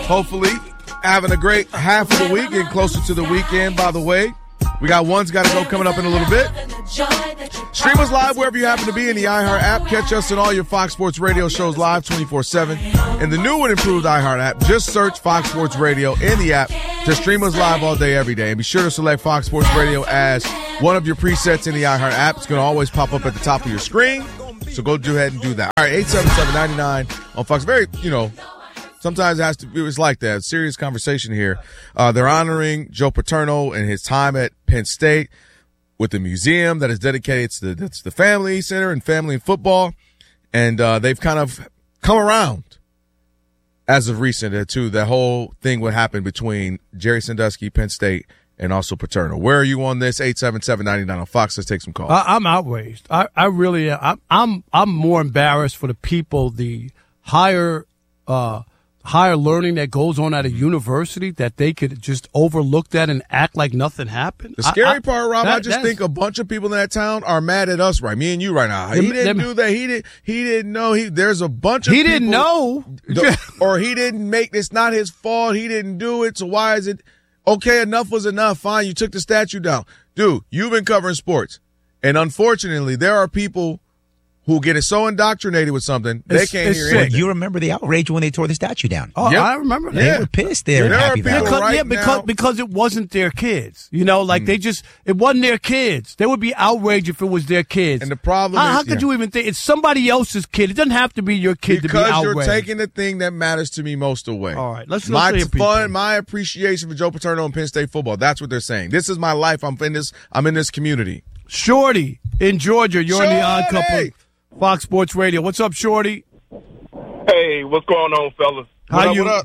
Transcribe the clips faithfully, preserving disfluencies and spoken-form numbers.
Hopefully, having a great half of the week and closer to the weekend, by the way. We got One's Got to Go coming up in a little bit. Stream us live wherever you happen to be in the iHeart app. Catch us in all your Fox Sports Radio shows live twenty-four seven. In the new and improved iHeart app, just search Fox Sports Radio in the app. Just stream us live all day, every day. And be sure to select Fox Sports Radio as one of your presets in the iHeart app. It's going to always pop up at the top of your screen. So go do ahead and do that. All right, eight seven seven, nine nine on Fox. Very, you know, sometimes it has to be, it's like that. Serious conversation here. Uh, they're honoring Joe Paterno and his time at Penn State with the museum that is dedicated to the, that's the Family Center and Family and Football. And uh, they've kind of come around as of recent uh, to the whole thing what happened between Jerry Sandusky, Penn State, and also Paterno. Where are you on this? eight seven seven, nine nine on Fox. Let's take some calls. I, I'm outraged. I, I really am. I'm, I'm, I'm more embarrassed for the people, the higher uh, higher learning that goes on at a university, that they could just overlook that and act like nothing happened. The scary I, I, part, Rob, that, I just think a bunch of people in that town are mad at us, right? Me and you right now. He didn't do that. He didn't. He didn't know. He there's a bunch of he people. didn't know, or he didn't make. It's not his fault. He didn't do it. So why is it okay? Enough was enough. Fine, you took the statue down, dude. You've been covering sports, and unfortunately, there are people who get so indoctrinated with something, they it's, can't it's hear sick. anything. You remember the outrage when they tore the statue down? Oh, yep. I remember that. They Yeah. were pissed there. There are Happy people Valley. Because, right yeah, because now. because it wasn't their kids. You know, like mm. they just it wasn't their kids. They would be outraged if it was their kids. And the problem how, is, how could yeah. you even think it's somebody else's kid? It doesn't have to be your kid because to be you're outraged. taking the thing that matters to me most away. All right, let's my let's hear fun, people. my appreciation for Joe Paterno and Penn State football. That's what they're saying. This is my life. I'm in this. I'm in this community. Shorty in Georgia, you're in the Odd Shorty! Couple, Fox Sports Radio. What's up, Shorty? Hey, what's going on, fellas? How What you? up, what up?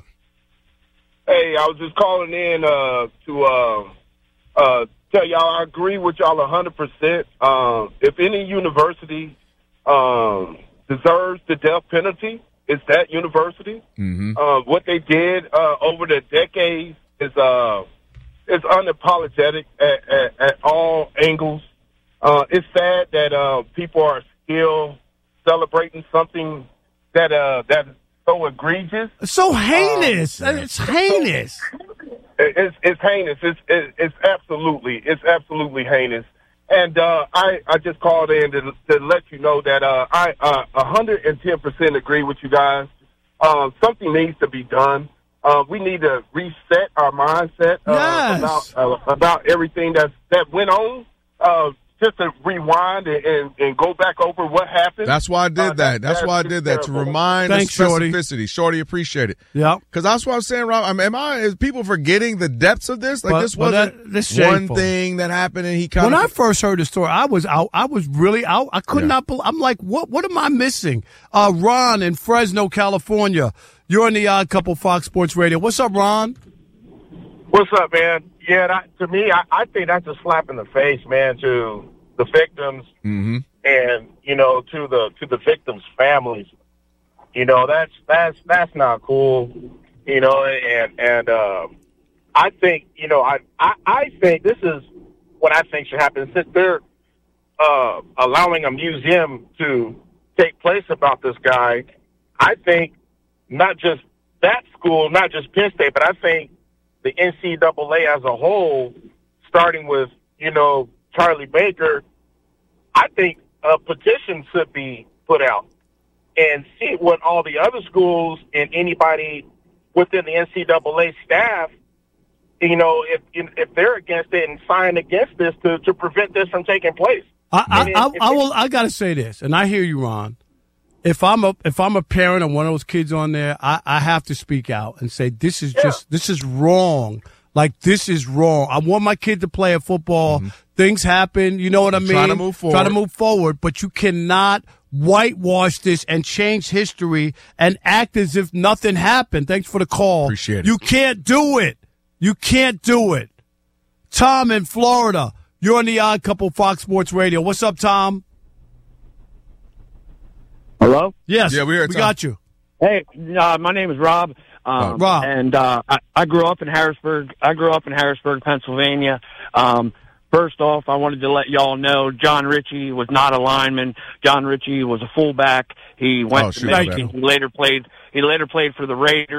Hey, I was just calling in uh, to uh, uh, tell y'all I agree with y'all one hundred percent. Um, if any university um, deserves the death penalty, it's that university. Mm-hmm. Uh, what they did uh, over the decades is uh, is unapologetic at, at, at all angles. Uh, it's sad that uh, people are still celebrating something that uh, that is so egregious. It's so heinous. Um, it's heinous. It's it's heinous. It's it, it's absolutely it's absolutely heinous. And uh, I I just called in to, to let you know that uh, I uh, one hundred ten percent agree with you guys. Uh, something needs to be done. Uh, we need to reset our mindset uh, Yes. about uh, about everything that that went on. Uh, just to rewind and, and, and go back over what happened. That's why I did Uh, that. that- That's that's why I just did that to terrible. remind Thanks, the Shorty. specificity. Shorty, appreciate it. Yeah. Because that's what I was saying, Rob. I mean, am I? Is people forgetting the depths of this? Like But- this but wasn't that- this one shameful. thing that happened, and he kind When of. I first heard the story, I was out. I was really out. I could Yeah. not believe. I'm like, what? What am I missing? Uh, Ron in Fresno, California. You're in the Odd Couple Fox Sports Radio. What's up, Ron? What's up, man? Yeah, that, to me, I, I think that's a slap in the face, man, to the victims Mm-hmm. and you know to the to the victims' families. You know, that's that's that's not cool. You know, and and uh, I think you know I, I I think this is what I think should happen. Since they're uh, allowing a museum to take place about this guy, I think not just that school, not just Penn State, but I think the N C double A as a whole, starting with, you know, Charlie Baker, I think a petition should be put out and see what all the other schools and anybody within the N C double A staff, you know, if if they're against it and sign against this to, to prevent this from taking place. I, I, And I, if- I will. I gotta say this, and I hear you, Ron. If I'm a if I'm a parent of one of those kids on there, I, I have to speak out and say this is just this is wrong. Like this is wrong. I want my kid to play at football. Mm-hmm. Things happen. You know what I mean? Trying to move forward. Try to move forward, but you cannot whitewash this and change history and act as if nothing happened. Thanks for the call. Appreciate it. You can't do it. You can't do it. Tom in Florida. You're on the Odd Couple Fox Sports Radio. What's up, Tom? Hello? Yes. Yeah, we heard, We Tom. got you. Hey, uh, my name is Rob. Um, Rob. And uh, I, I grew up in Harrisburg. I grew up in Harrisburg, Pennsylvania. Um, first off, I wanted to let y'all know John Ritchie was not a lineman. John Ritchie was a fullback. He went Oh, to shoot, Michigan. thank He later played. He later played for the Raiders.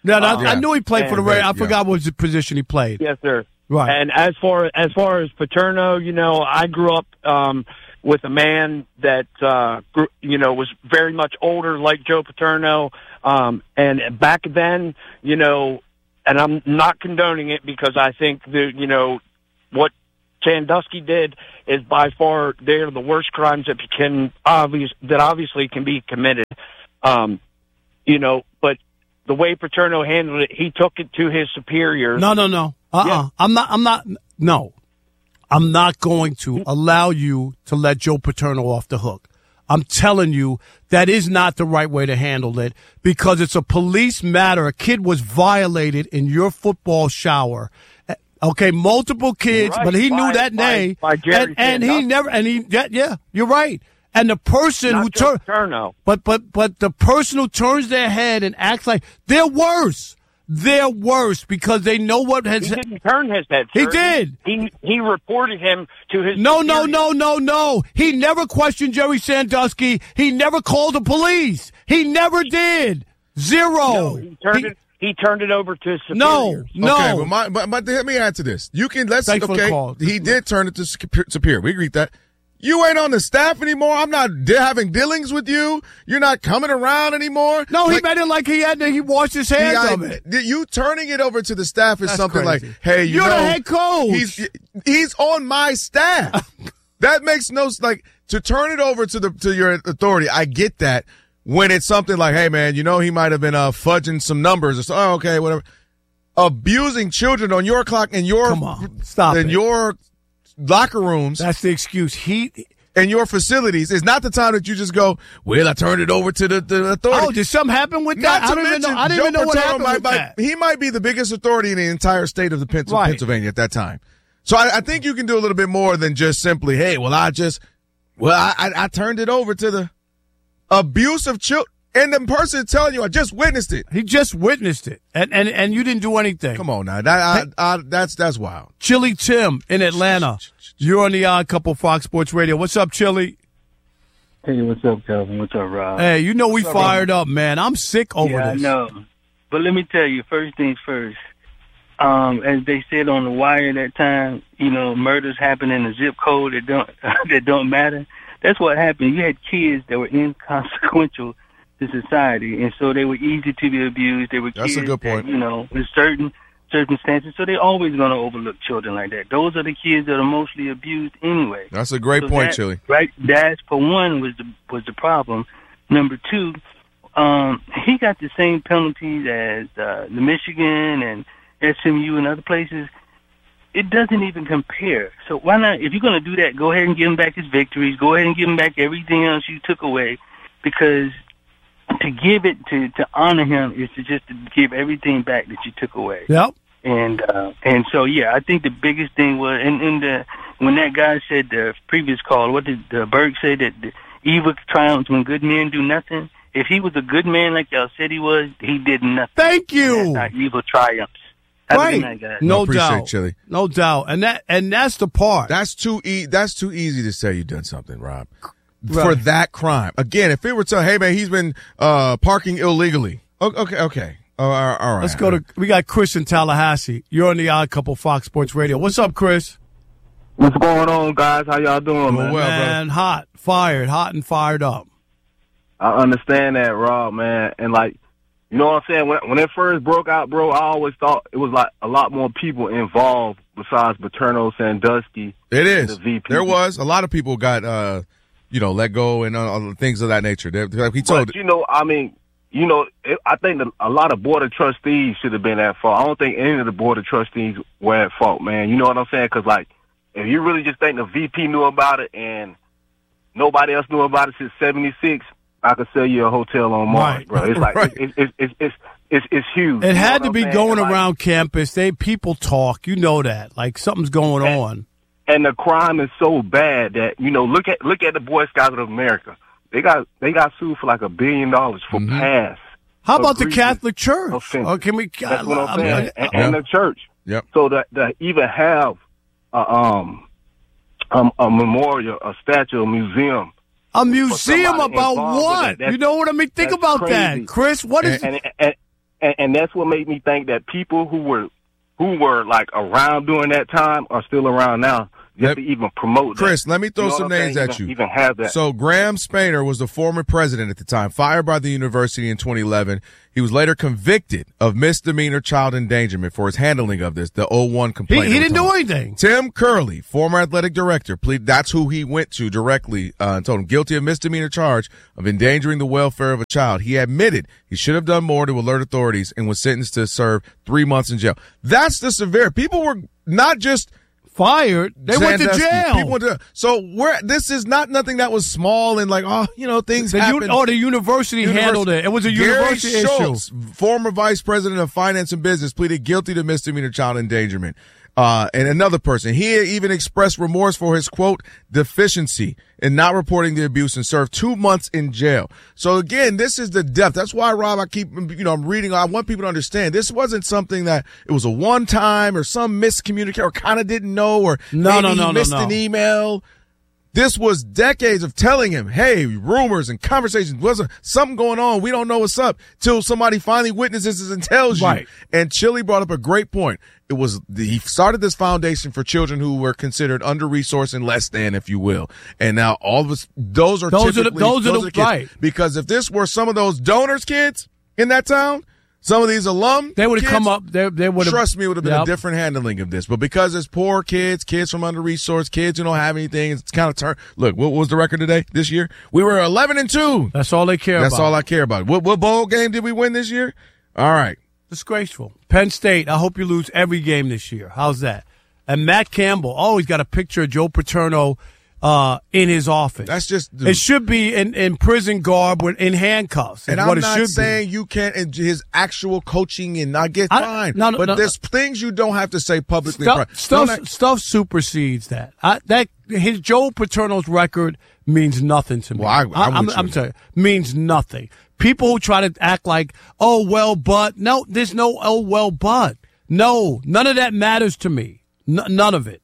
No, no, Um, I knew he played for the Raiders. I yeah. forgot what position he played. Yes, sir. Right. And as far as far as Paterno, you know, I grew up um, with a man that uh, grew, you know was very much older, like Joe Paterno. Um, and back then, you know, and I'm not condoning it because I think that you know what Sandusky did is by far they're the worst crimes that can obvious that obviously can be committed. Um, you know, but the way Paterno handled it, he took it to his superiors. No, no, no. Uh-uh. Yeah. I'm not, I'm not, no. I'm not going to allow you to let Joe Paterno off the hook. I'm telling you that is not the right way to handle it because it's a police matter. A kid was violated in your football shower. Okay, multiple kids, Right. but he By- knew that by- day. by Jerry and and he Sandusky. never, and he, yeah, yeah, you're right. And the person Not who Joe turned, Paterno. but, but, but the person who turns their head and acts like they're worse. They're worse because they know what has. He didn't turn his head. He sir. did. He he reported him to his. No, no, superiors. no, no, no. He never questioned Jerry Sandusky. He never called the police. He never did. Zero. No, he turned He- it. He turned it over to his no, superiors. no. Okay, but, my, but, but let me add to this. You can, let's, Thanks for the okay, call. he did turn it to Sup- Superior. We agreed that. You ain't on the staff anymore. I'm not de- having dealings with you. You're not coming around anymore. No, he Like, made it like he had to, he washed his hands the of idea- it. You turning it over to the staff is That's something crazy. like, hey, you You're know, the head coach. He's he's on my staff. That makes no like to turn it over to the to your authority. I get that when it's something like, hey man, you know, he might have been uh, fudging some numbers or so. Oh, okay, whatever. Abusing children on your clock and your Come on, stop in it. your locker rooms That's the excuse. He. and your facilities is not the time that you just go, well, I turned it over to the, the authority. Oh, did something happen with Not that? to I don't even mention, know. I didn't Joe even know what Paterno happened might, with might- that. He might be the biggest authority in the entire state of the Pens- Right. Pennsylvania at that time. So I, I think you can do a little bit more than just simply, hey, well, I just, well, I, I, I turned it over to the abuse of children. And the person is telling you, I just witnessed it. He just witnessed it, and and and you didn't do anything. Come on now, that I, I, that's that's wild. Chili Tim in Atlanta. You're on the Odd Couple Fox Sports Radio. What's up, Chili? Hey, what's up, Calvin? What's up, Rob? Hey, you know we fired up, man. I'm sick over yeah, this. I know. But let me tell you, first things first. Um, as they said on the wire that time, you know, murders happen in a zip code that don't that don't matter. That's what happened. You had kids that were inconsequential to society, and so they were easy to be abused. They were That's a kids good point. that, you know, in certain circumstances, so they're always going to overlook children like that. Those are the kids that are mostly abused anyway. That's a great So point, that- Chili. Right, that for one was the was the problem. Number two, um, he got the same penalties as uh, the Michigan and S M U and other places. It doesn't even compare. So why not? If you're going to do that, go ahead and give him back his victories. Go ahead and give him back everything else you took away, because to give it to to honor him is to just to give everything back that you took away. Yep. And uh, and so yeah, I think the biggest thing was, and, and the when that guy said the previous call, what did the Berg say, that the evil triumphs when good men do nothing? If he was a good man like y'all said he was, he did nothing. Thank you. That's how evil triumphs. Have a good Right. night, guys. No appreciate doubt. Chili. No doubt. And that and that's the part. That's too e- That's too easy to say you done something, Rob. For Right. that crime. Again, if it were to, hey man, he's been uh, parking illegally. O- Okay, okay. Oh, all right, all right. Let's go to. We got Chris in Tallahassee. You're on the Odd Couple Fox Sports Radio. What's up, Chris? What's going on, guys? How y'all doing, man? well, Man, hot, fired, hot and fired up. I understand that, Rob, man. And, like, you know what I'm saying? When, when it first broke out, bro, I always thought it was, like, a lot more people involved besides Paterno, Sandusky. It is. The V P. There was a lot of people got, uh, you know, let go and uh, things of that nature. They're, like he told. But, you know, I mean, you know, it, I think that a lot of board of trustees should have been at fault. I don't think any of the board of trustees were at fault, man. You know what I'm saying? Because, like, if you really just think the V P knew about it and nobody else knew about it since seventy-six, I could sell you a hotel on Mars, Right. bro. It's like Right. it's, it's it's it's it's it's huge. It You know had what to I'm be saying? going Like, around campus. They people talk. You know that. Like something's going And- on. and the crime is so bad that, you know, look at look at the Boy Scouts of America. They got they got sued for like a billion dollars for Mhm. pass. How about the egregious Catholic Church? offense. Or can we? That's what I'm I mean, saying. I- and, and the church. Yep. So that to even have a um um a memorial, a statue, a museum. a museum somebody about involved with what? it, that's- You know what I mean? Think that's about crazy. that, Chris. What is? And, and and, and that's what made me think that people who were who were like around during that time are still around now. Just Let, to even promote that. Chris, let me throw you know some names even, at you. Even have that. So Graham Spainer was the former president at the time, fired by the university in twenty eleven. He was later convicted of misdemeanor child endangerment for his handling of this, the oh one complaint. He, he didn't do anything. Tim Curley, former athletic director, plead, that's who he went to directly uh, and told him guilty of misdemeanor charge of endangering the welfare of a child. He admitted he should have done more to alert authorities and was sentenced to serve three months in jail. That's the severe. People were not just fired. They went to Sandusky. jail. People went to, so we're, this is not nothing that was small and like, oh, you know, things the happen. Un- oh, the university University. handled it. It was a Gary university Schultz, issue. former vice president of finance and business, pleaded guilty to misdemeanor child endangerment. Uh, and another person, he even expressed remorse for his, quote, deficiency in not reporting the abuse and served two months in jail. So again, this is the depth. That's why, Rob, I keep, you know, I'm reading. I want people to understand this wasn't something that it was a one time or some miscommunication or kind of didn't know or no, maybe no, he no, missed no, no. an email. This was decades of telling him, hey, rumors and conversations, wasn't something going on. We don't know what's up till somebody finally witnesses and tells you. Right. And Chili brought up a great point. It was, he started this foundation for children who were considered under-resourced and less than, if you will. And now all of us, those are Those are the- typically, those are the- kids. right. Because if this were some of those donors' kids in that town, some of these alum They would have kids, come up. They, they would have. Trust me, it would have been Yep. a different handling of this. But because it's poor kids, kids from under-resourced, kids who don't have anything, it's kind of turn. Look, what was the record today, this year? We were eleven and two. That's all they care That's about. all I care about. What, what bowl game did we win this year? All right. Disgraceful. Penn State, I hope you lose every game this year. How's that? And Matt Campbell always got a picture of Joe Paterno uh, in his office. That's just dude. It should be in, in prison garb with in handcuffs. And is I'm what it not should saying be. you can't, and his actual coaching and not get I- fined. no, no, but no, there's things you don't have to say publicly. Stuff, Don't stuff, act- stuff supersedes that. I, that his Joe Paterno's record means nothing to me. Well, I- I'm I'm, with you. I'm telling you, means nothing. People who try to act like, oh well, but no, there's no oh well, but no, none of that matters to me. N- none of it.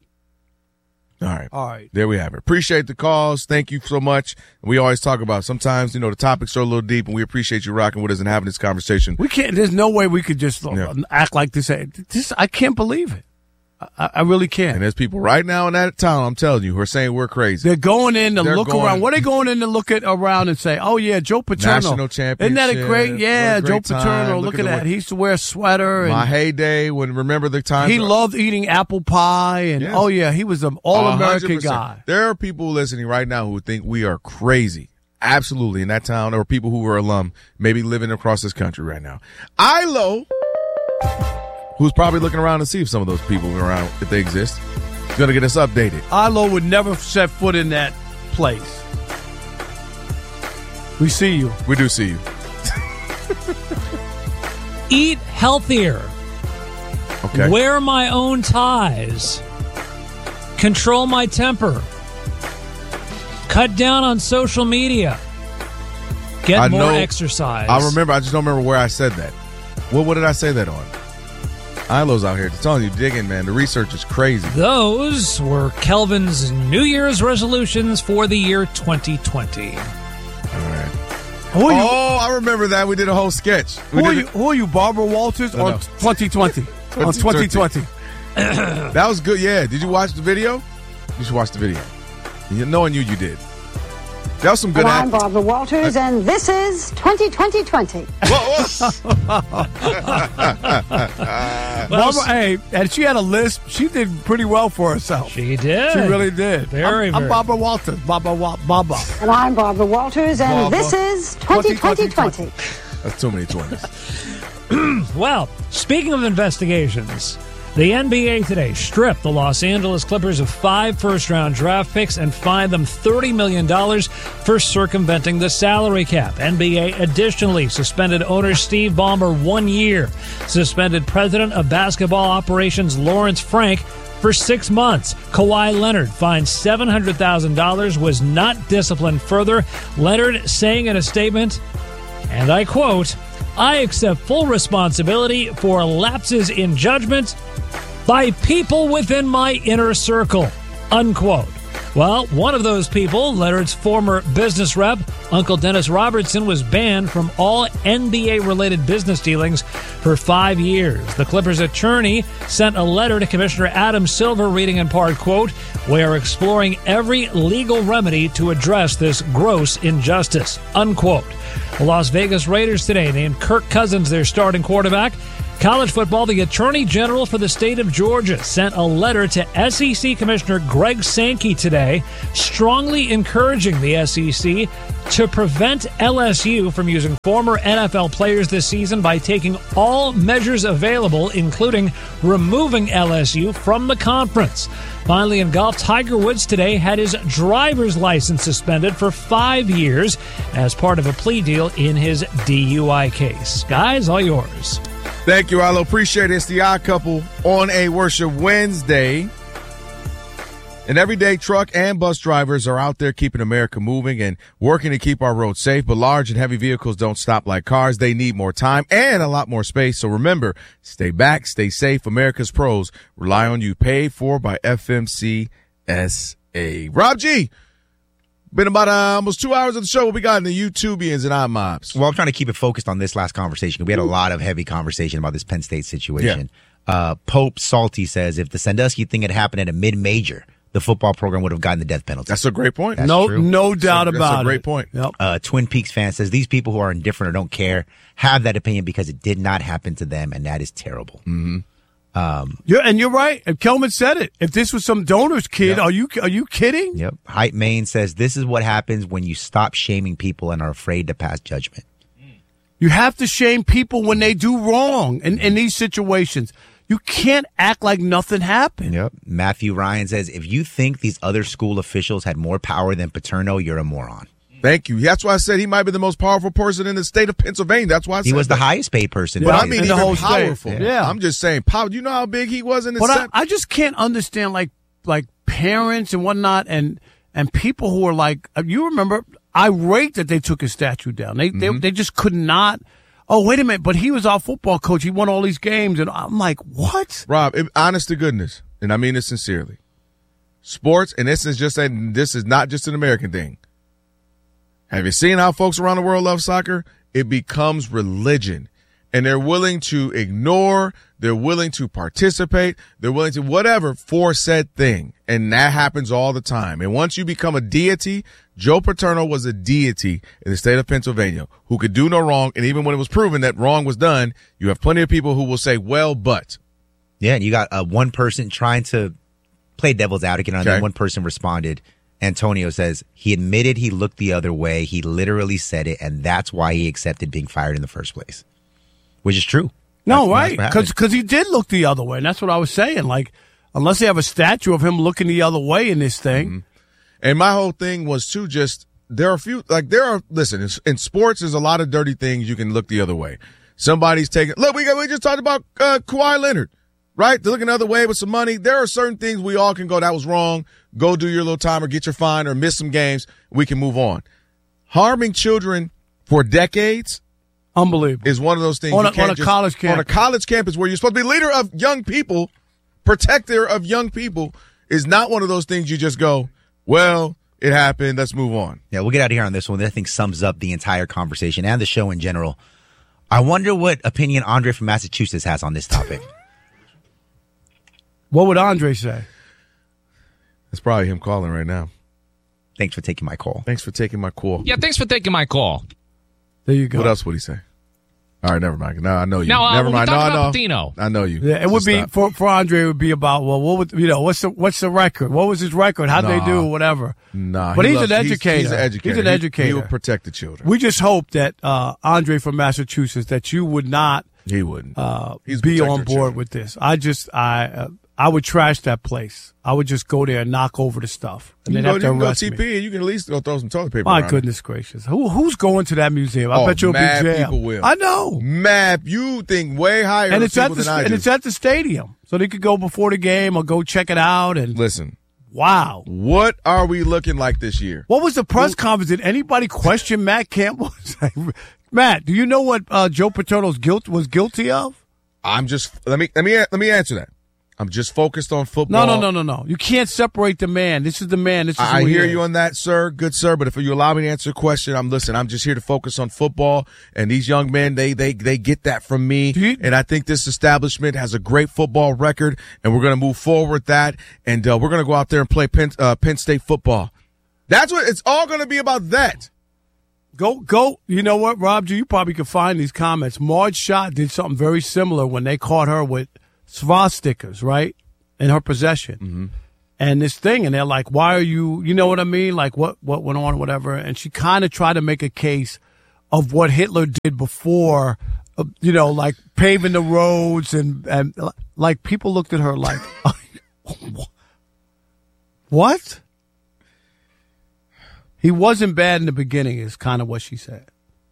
All right. All right. There we have it. Appreciate the calls. Thank you so much. We always talk about sometimes, you know, the topics are a little deep, and we appreciate you rocking with us and having this conversation. We can't. There's no way we could just Yeah. act like this. This I can't believe it. I, I really can't. And there's people right now in that town, I'm telling you, who are saying we're crazy. They're going in to They're look going- around. What are they going in to look at around and say? Oh yeah, Joe Paterno, National championship. Isn't that a great? What Yeah, a Joe great time. Paterno. Look Look, at at the that. way- He used to wear a sweater. And My heyday, when remember the times. he loved eating apple pie, and Yes. oh yeah, he was an all-American one hundred percent. guy. There are people listening right now who think we are crazy. Absolutely, in that town, or people who are alum, maybe living across this country right now. Ilo, who's probably looking around to see if some of those people are around, if they exist, is going to get us updated. Ilo would never set foot in that place. We see you. We do see you. Eat healthier. Okay. Wear my own ties. Control my temper. Cut down on social media. Get I more know- exercise. I remember. I just don't remember where I said that. What? What did I say that on? Ilo's out here telling you, digging, man. The research is crazy. Those were Kelvin's New Year's resolutions for the year twenty twenty. All right. Who are you? Oh, I remember that. We did a whole sketch. We Who are did you? it- Who are you? Barbara Walters No, or no. twenty twenty? On twenty twenty. That was good. Yeah. Did you watch the video? You should watch the video. You- Knowing you, you did. That was some good And I'm acting. Barbara Walters, and this is twenty twenty twenty. Barbara, hey, and she had a lisp. She did pretty well for herself. She did. She really did. Very, I'm, very. I'm Barbara Walters. Barbara Wa- Baba. And I'm Barbara Walters, and Barbara. this is twenty twenty twenty. That's too many twenties. Well, speaking of investigations, the N B A today stripped the Los Angeles Clippers of five first-round draft picks and fined them thirty million dollars for circumventing the salary cap. N B A additionally suspended owner Steve Ballmer one year, suspended president of basketball operations Lawrence Frank for six months. Kawhi Leonard fined seven hundred thousand dollars, was not disciplined further. Leonard saying in a statement, and I quote, "I accept full responsibility for lapses in judgment by people within my inner circle," unquote. Well, one of those people, Leonard's former business rep, Uncle Dennis Robertson, was banned from all N B A-related business dealings for five years. The Clippers' attorney sent a letter to Commissioner Adam Silver reading in part, quote, "We are exploring every legal remedy to address this gross injustice," unquote. The Las Vegas Raiders today named Kirk Cousins their starting quarterback. College football, the Attorney General for the state of Georgia sent a letter to S E C Commissioner Greg Sankey today, strongly encouraging the S E C to prevent L S U from using former N F L players this season by taking all measures available, including removing L S U from the conference. Finally, in golf, Tiger Woods today had his driver's license suspended for five years as part of a plea deal in his D U I case. Guys, all yours. Thank you, Arlo. Appreciate it. It's the Odd Couple on a Worship Wednesday. And everyday truck and bus drivers are out there keeping America moving and working to keep our roads safe. But large and heavy vehicles don't stop like cars. They need more time and a lot more space. So remember, stay back, stay safe. America's pros rely on you. Paid for by F M C S A. Rob G. Been about uh, almost two hours of the show. What we got in the YouTubians and iMobs? Well, I'm trying to keep it focused on this last conversation. We had a lot of heavy conversation about this Penn State situation. Yeah. Uh, Pope Salty says if the Sandusky thing had happened at a mid-major, the football program would have gotten the death penalty. That's a great point. That's no, true. no doubt that's a, about it. That's a great point. Yep. Uh, Twin Peaks fan says these people who are indifferent or don't care have that opinion because it did not happen to them, and that is terrible. Mm-hmm. Um, yeah, and you're right. And Kelman said it. If this was some donor's kid, yep. are you are you kidding? Yep. Hype Main says this is what happens when you stop shaming people and are afraid to pass judgment. You have to shame people when they do wrong in, in these situations. You can't act like nothing happened. Yep. Matthew Ryan says if you think these other school officials had more power than Paterno, you're a moron. Thank you. That's why I said he might be the most powerful person in the state of Pennsylvania. That's why I said he was that. the highest paid person. But I mean, in the even whole powerful. State. Yeah. I'm just saying, power. You know how big he was in the. But I, I just can't understand, like, like parents and whatnot, and and people who are like, you remember, irate that they took his statue down. They mm-hmm. they they just could not. Oh, wait a minute, but he was our football coach. He won all these games, and I'm like, what? Rob, if, honest to goodness, and I mean this sincerely, sports, and this is just a, this is not just an American thing. Have you seen how folks around the world love soccer? It becomes religion. And they're willing to ignore, they're willing to participate, they're willing to whatever for said thing. And that happens all the time. And once you become a deity, Joe Paterno was a deity in the state of Pennsylvania who could do no wrong. And even when it was proven that wrong was done, you have plenty of people who will say, well, but. Yeah, and you got uh, one person trying to play devil's advocate, and okay. then one person responded. Antonio says he admitted he looked the other way. He literally said it, and that's why he accepted being fired in the first place, which is true. No, that's, right, because because he did look the other way, and that's what I was saying. Like, unless they have a statue of him looking the other way in this thing. Mm-hmm. And my whole thing was, too, just there are a few, like there are, listen, in, in sports, there's a lot of dirty things you can look the other way. Somebody's taking, look, we got, we just talked about uh, Kawhi Leonard. Right? They're looking the other way with some money. There are certain things we all can go, that was wrong. Go do your little time or get your fine or miss some games. We can move on. Harming children for decades. Unbelievable. Is one of those things. On you a, can't on a just, college campus. On a college campus where you're supposed to be leader of young people, protector of young people, is not one of those things you just go, well, it happened. Let's move on. Yeah, we'll get out of here on this one. That I think sums up the entire conversation and the show in general. I wonder what opinion Andre from Massachusetts has on this topic. What would Andre say? It's probably him calling right now. Thanks for taking my call. Thanks for taking my call. Yeah, thanks for taking my call. There you go. What else would he say? All right, never mind. No, I know you. No, uh, never mind. No, I know. Patino. I know you. Yeah, it so would be stop. for for Andre. It would be about well, what would you know? What's the what's the record? What was his record? How'd nah, they do? Whatever. Nah, but he he's loves, an educator. He's, he's an educator. He's an he, educator. He will protect the children. We just hope that uh, Andre from Massachusetts that you would not. He wouldn't. Uh, he's be on board children. with this. I just I. Uh, I would trash that place. I would just go there and knock over the stuff, and you then go, have to you can arrest go T P me. and you can at least go throw some toilet paper. My around goodness it. gracious! Who who's going to that museum? I oh, bet you'll be mad jammed. people will. I know. Mad, you think way higher and of it's at people the than I and do. it's at the stadium, so they could go before the game or go check it out. And listen, wow, what are we looking like this year? What was the press Who, conference? Did anybody question Matt Campbell? Matt, do you know what uh, Joe Paterno's guilt was guilty of? I'm just let me let me let me answer that. I'm just focused on football. No, no, no, no, no. You can't separate the man. This is the man. This is I who he hear is. you on that, sir. Good sir. But if you allow me to answer a question, I'm listen. I'm just here to focus on football. And these young men, they they they get that from me. You, and I think this establishment has a great football record, and we're going to move forward with that. And uh, we're going to go out there and play Penn, uh, Penn State football. That's what it's all going to be about. That. Go, go. You know what, Rob? You probably could find these comments. Marge Schott did something very similar when they caught her with swastikas, right, in her possession. Mm-hmm. And this thing, and they're like, why are you, you know what I mean? Like, what, what went on, whatever. And she kind of tried to make a case of what Hitler did before, uh, you know, like paving the roads. And, and like, people looked at her like, what? He wasn't bad in the beginning is kind of what she said.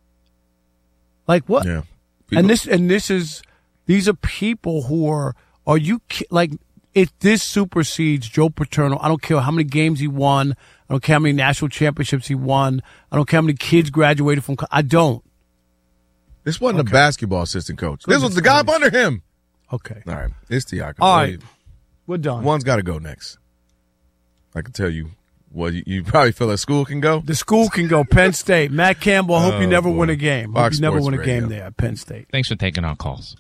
Like, what? Yeah. People- and this, and this is, these are people who are, are you, like, if this supersedes Joe Paterno, I don't care how many games he won, I don't care how many national championships he won, I don't care how many kids graduated from, I don't. This wasn't Okay. a basketball assistant coach. This was the guy up under him. Okay. All right. It's Tiaka. All right. We're done. One's got to go next. I can tell you. Well, you, you probably feel like school can go? The school can go. Penn State. Matt Campbell, I hope Oh, you never boy. win a game. Fox hope you never Sports win a game Radio. there at Penn State. Thanks for taking our calls.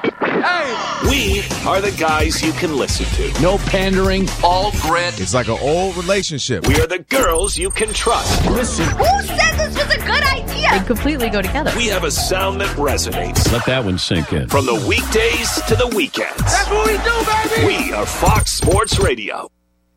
We are the guys you can listen to. No pandering, all grit. It's like an old relationship. We are the girls you can trust. Listen. Who said this was a good idea? They completely go together. We have a sound that resonates. Let that one sink in. From the weekdays to the weekends. That's what we do, baby. We are Fox Sports Radio.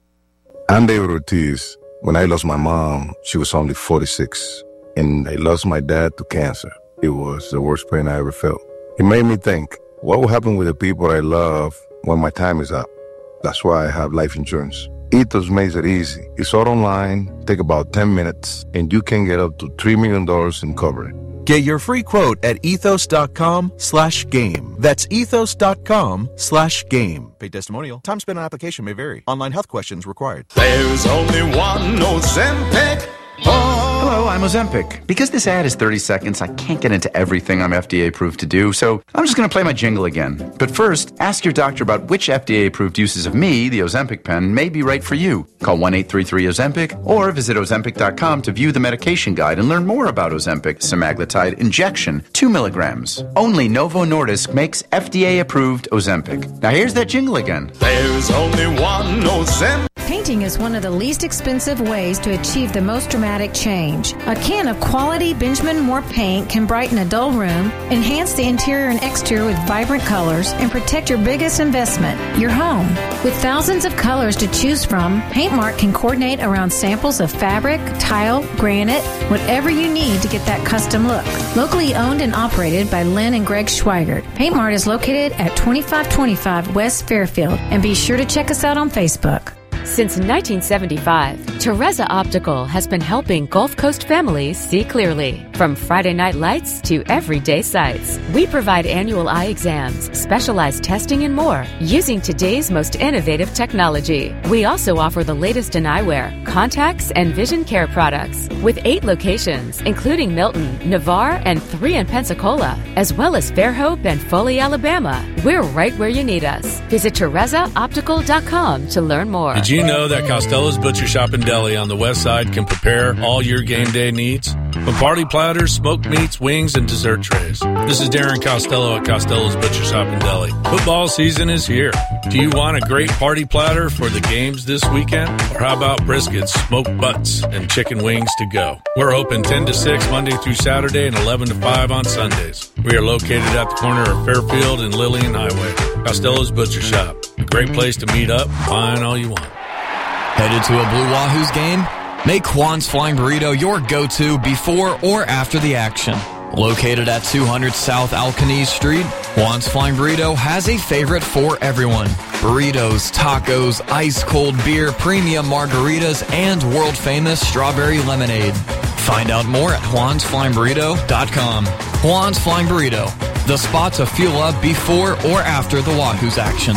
I'm David Ortiz. When I lost my mom, she was only forty-six. And I lost my dad to cancer. It was the worst pain I ever felt. It made me think, what will happen with the people I love when my time is up? That's why I have life insurance. Ethos makes it easy. It's all online, take about ten minutes, and you can get up to three million dollars in coverage. Get your free quote at ethos.com slash game. That's ethos.com slash game. Paid testimonial. Time spent on application may vary. Online health questions required. There's only one Ozempic. Hello, I'm Ozempic. Because this ad is thirty seconds, I can't get into everything I'm F D A approved to do, so I'm just going to play my jingle again. But first, ask your doctor about which F D A approved uses of me, the Ozempic pen, may be right for you. Call one eight three three Ozempic or visit Ozempic dot com to view the medication guide and learn more about Ozempic semaglutide injection, two milligrams. Only Novo Nordisk makes F D A approved Ozempic. Now here's that jingle again. There's only one Ozempic. Painting is one of the least expensive ways to achieve the most dramatic change. A can of quality Benjamin Moore paint can brighten a dull room, enhance the interior and exterior with vibrant colors, and protect your biggest investment, your home. With thousands of colors to choose from, Paint Mart can coordinate around samples of fabric, tile, granite, whatever you need to get that custom look. Locally owned and operated by Lynn and Greg Schweigert, Paint Mart is located at twenty-five twenty-five West Fairfield, and be sure to check us out on Facebook. Since nineteen seventy-five, Teresa Optical has been helping Gulf Coast families see clearly. From Friday night lights to everyday sights, we provide annual eye exams, specialized testing, and more using today's most innovative technology. We also offer the latest in eyewear, contacts, and vision care products with eight locations, including Milton, Navarre, and three in Pensacola, as well as Fairhope and Foley, Alabama. We're right where you need us. Visit Teresa Optical dot com to learn more. Did you know that Costello's Butcher Shop and Deli on the west side can prepare all your game day needs? From party platters, smoked meats, wings, and dessert trays. This is Darren Costello at Costello's Butcher Shop and Deli. Football season is here. Do you want a great party platter for the games this weekend? Or how about briskets, smoked butts, and chicken wings to go? We're open ten to six Monday through Saturday and eleven to five on Sundays. We are located at the corner of Fairfield and Lillian Highway. Costello's Butcher Shop. A great place to meet up, find all you want. Headed to a Blue Wahoos game? Make Juan's Flying Burrito your go-to before or after the action. Located at two hundred South Alcanese Street, Juan's Flying Burrito has a favorite for everyone. Burritos, tacos, ice-cold beer, premium margaritas, and world-famous strawberry lemonade. Find out more at juans flying burrito dot com. Juan's Flying Burrito, the spot to fuel up before or after the Wahoos action.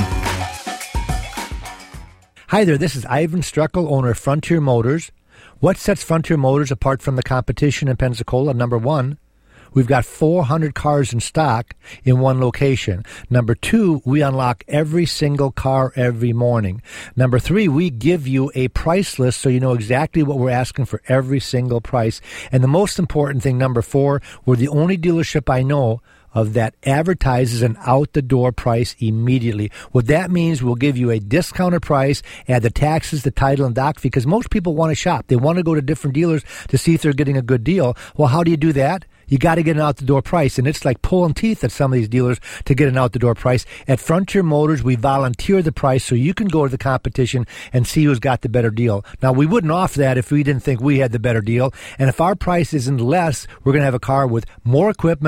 Hi there, this is Ivan Struckel, owner of Frontier Motors. What sets Frontier Motors apart from the competition in Pensacola? Number one, we've got four hundred cars in stock in one location. Number two, we unlock every single car every morning. Number three, we give you a price list so you know exactly what we're asking for every single price. And the most important thing, number four, we're the only dealership I know of that advertises an out-the-door price immediately. What that means, we'll give you a discounted price, add the taxes, the title, and doc fee, because most people want to shop. They want to go to different dealers to see if they're getting a good deal. Well, how do you do that? You got to get an out-the-door price, and it's like pulling teeth at some of these dealers to get an out-the-door price. At Frontier Motors, we volunteer the price so you can go to the competition and see who's got the better deal. Now, we wouldn't offer that if we didn't think we had the better deal, and if our price isn't less, we're going to have a car with more equipment,